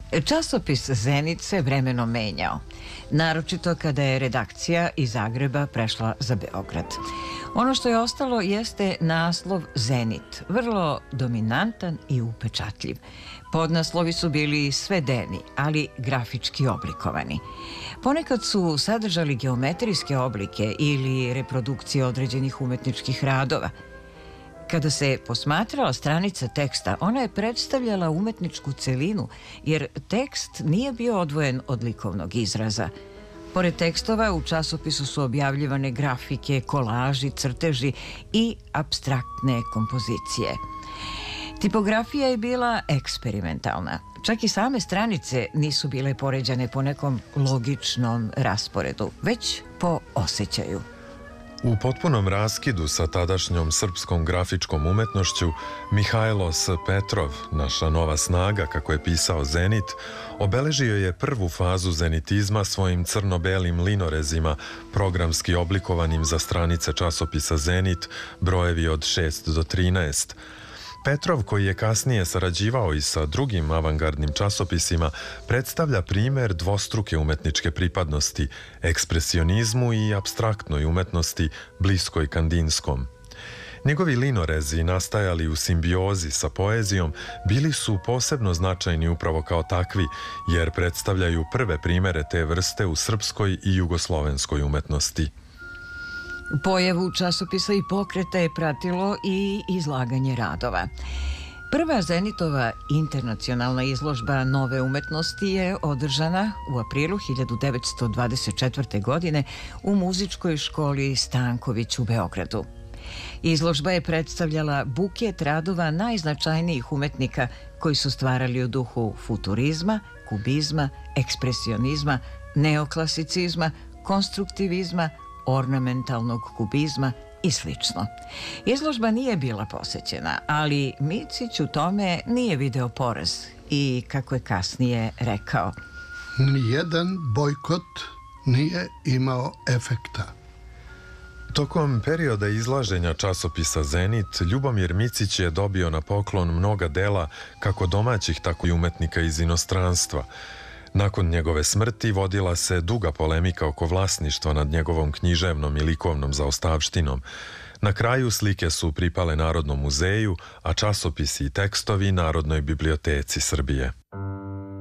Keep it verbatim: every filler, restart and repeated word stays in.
Časopis Zenit se vremenom menjao, naročito kada je redakcija iz Zagreba prešla za Beograd. Ono što je ostalo jeste naslov Zenit, vrlo dominantan i upečatljiv. Podnaslovi su bili svedeni, ali grafički oblikovani. Ponekad su sadržali geometrijske oblike ili reprodukcije određenih umetničkih radova. Kada se posmatrala stranica teksta, ona je predstavljala umetničku celinu, jer tekst nije bio odvojen od likovnog izraza. Pored tekstova, u časopisu su objavljivane grafike, kolaži, crteži i apstraktne kompozicije. Tipografija je bila eksperimentalna. Čak i same stranice nisu bile poređane po nekom logičnom rasporedu, već po osjećaju. U potpunom raskidu sa tadašnjom srpskom grafičkom umetnošću, Mihajlo S. Petrov, naša nova snaga, kako je pisao Zenit, obeležio je prvu fazu zenitizma svojim crno-belim linorezima, programski oblikovanim za stranice časopisa Zenit, brojevi od šest do trinaest. Petrov, koji je kasnije sarađivao i sa drugim avangardnim časopisima, predstavlja primer dvostruke umetničke pripadnosti, ekspresionizmu i apstraktnoj umetnosti bliskoj kandinskom. Njegovi linorezi, nastajali u simbiozi sa poezijom, bili su posebno značajni upravo kao takvi, jer predstavljaju prve primere te vrste u srpskoj i jugoslovenskoj umetnosti. Pojavu časopisa i pokreta je pratilo i izlaganje radova. Prva Zenitova internacionalna izložba nove umetnosti je održana u aprilu hiljadu devetsto dvadeset četvrte. godine u muzičkoj školi Stanković u Beogradu. Izložba je predstavljala buket radova najznačajnijih umetnika koji su stvarali u duhu futurizma, kubizma, ekspresionizma, neoklasicizma, konstruktivizma, ornamentalnog kubizma i slično. Izložba nije bila posećena, ali Micić u tome nije video poraz i, kako je kasnije rekao, nijedan bojkot nije imao efekta. Tokom perioda izlaženja časopisa Zenit, Ljubomir Micić je dobio na poklon mnoga dela kako domaćih, tako i umetnika iz inostranstva. Nakon njegove smrti vodila se duga polemika oko vlasništva nad njegovom književnom i likovnom zaostavštinom. Na kraju slike su pripale Narodnom muzeju, a časopisi i tekstovi Narodnoj biblioteci Srbije.